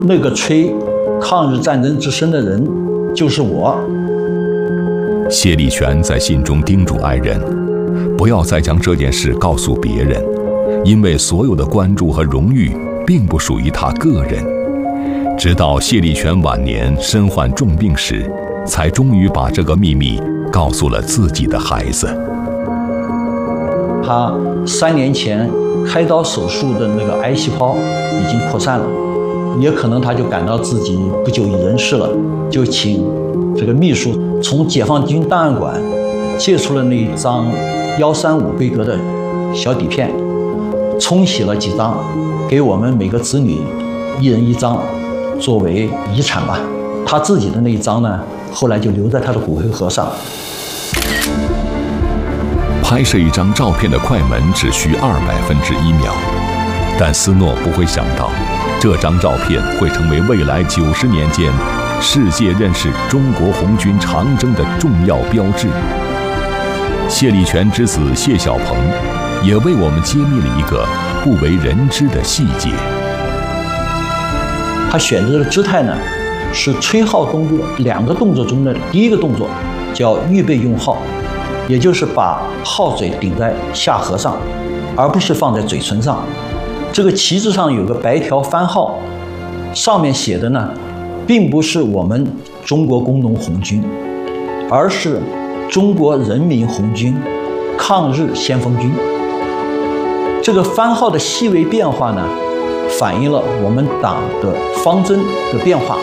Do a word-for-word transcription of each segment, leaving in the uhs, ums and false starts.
那个吹抗日战争之声的人就是我。 谢立全在信中叮嘱爱人，不要再将这件事告诉别人，因为所有的关注和荣誉并不属于他个人。直到谢立全晚年身患重病时，才终于把这个秘密告诉了自己的孩子。 他三年前开刀手术的那个癌细胞已经扩散了，也可能他就感到自己不久于人世了，就请这个秘书从解放军档案馆借出了那一张一三五规格的小底片，冲洗了几张，给我们每个子女一人一张，作为遗产吧。他自己的那一张呢，后来就留在他的骨灰盒上。 拍摄一张照片的快门只需二百分之一秒，但斯诺不会想到，这张照片会成为未来九十年间世界认识中国红军长征的重要标志。谢立全之子谢小鹏也为我们揭秘了一个不为人知的细节。 他选择的姿态呢，是吹号动作两个动作中的第一个动作，叫预备用号，也就是把号嘴顶在下颌上，而不是放在嘴唇上。这个旗帜上有个白条番号，上面写的呢，并不是我们中国工农红军，而是中国人民红军抗日先锋军。这个番号的细微变化呢，反映了我们党的方针的变化。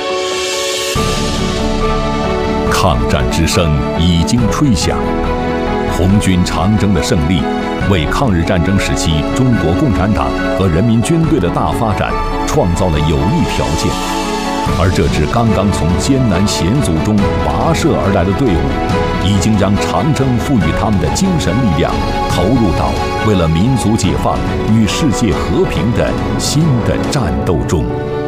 抗战之声已经吹响，红军长征的胜利为抗日战争时期中国共产党和人民军队的大发展创造了有利条件。而这支刚刚从艰难险阻中跋涉而来的队伍，已经将长征赋予他们的精神力量投入到为了民族解放与世界和平的新的战斗中。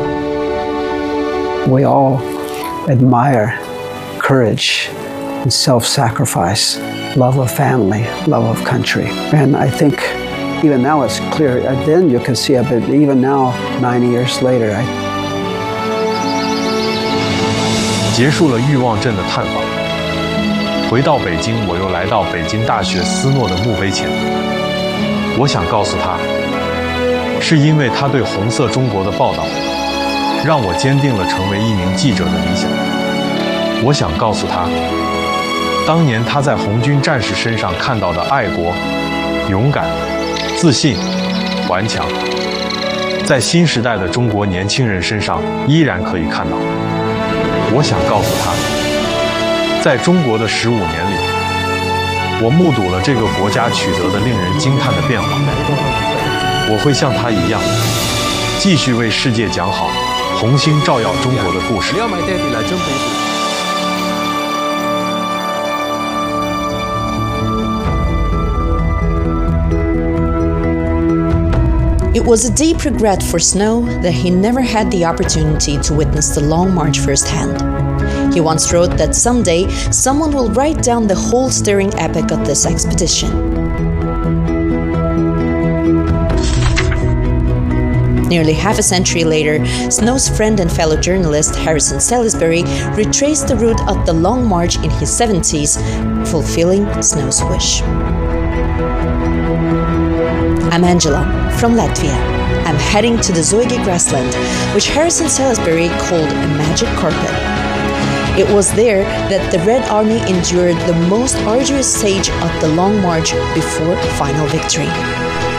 We all admire courage and self-sacrifice, love of family, love of country. And I think even now it's clear, then you can see it, but even now, ninety years later, I 结束了欲望镇的探访，回到北京，我又来到北京大学斯诺的墓碑前。我想告诉他，是因为他对红色中国的报道，让我坚定了成为一名记者的理想。我想告诉他，当年他在红军战士身上看到的爱国、勇敢、自信、顽强，在新时代的中国年轻人身上依然可以看到。 我想告诉他，在中国的十五年里，我目睹了这个国家取得的令人惊叹的变化。我会像他一样，继续为世界讲好红星照耀中国的故事。 It was a deep regret for Snow that he never had the opportunity to witness the Long March firsthand. He once wrote that someday someone will write down the whole stirring epic of this expedition. Nearly half a century later, Snow's friend and fellow journalist Harrison Salisbury retraced the route of the Long March in his seventies, fulfilling Snow's wish. I'm Angela, from Latvia. I'm heading to the Zoygi grassland, which Harrison Salisbury called a magic carpet. It was there that the Red Army endured the most arduous stage of the Long March before final victory.